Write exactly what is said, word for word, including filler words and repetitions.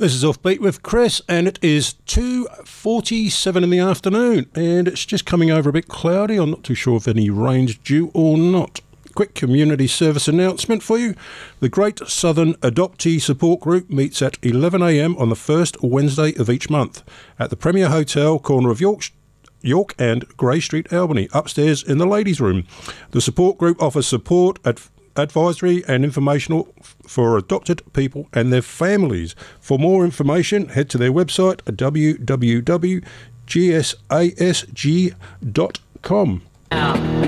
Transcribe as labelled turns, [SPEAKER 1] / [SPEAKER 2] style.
[SPEAKER 1] This is Offbeat with Chris, and it is two forty-seven in the afternoon, and it's just coming over a bit cloudy. I'm not too sure if any rain's due or not. Quick community service announcement for you. The Great Southern Adoptee Support Group meets at eleven a m on the first Wednesday of each month at the Premier Hotel, corner of York, York and Grey Street, Albany, upstairs in the ladies' room. The support group offers support, at advisory and informational for adopted people and their families. For more information, head to their website at w w w dot g s a s g dot com.